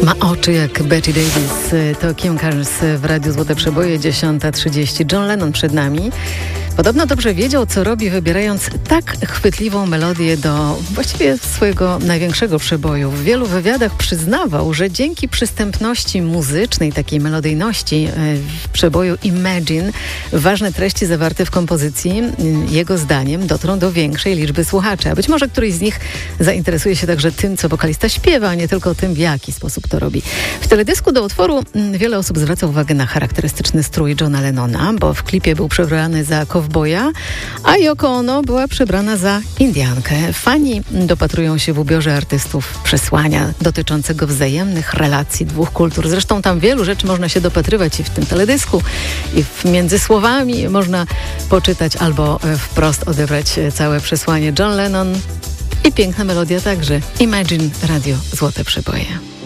Ma oczy jak Betty Davis. To Kim Carnes w Radiu Złote Przeboje, 10:30. John Lennon przed nami. Podobno dobrze wiedział, co robi, wybierając tak chwytliwą melodię do właściwie swojego największego przeboju. W wielu wywiadach przyznawał, że dzięki przystępności muzycznej, takiej melodyjności w przeboju Imagine, ważne treści zawarte w kompozycji, jego zdaniem, dotrą do większej liczby słuchaczy. A być może któryś z nich zainteresuje się także tym, co wokalista śpiewa, a nie tylko tym, w jaki sposób to robi. W teledysku do utworu wiele osób zwraca uwagę na charakterystyczny strój Johna Lennona, bo w klipie był przebrany za kowboja, a Yoko Ono była przebrana za Indiankę. Fani dopatrują się w ubiorze artystów przesłania dotyczącego wzajemnych relacji dwóch kultur. Zresztą tam wielu rzeczy można się dopatrywać i w tym teledysku, i między słowami można poczytać albo wprost odebrać całe przesłanie. John Lennon i piękna melodia także. Imagine, Radio Złote Przeboje.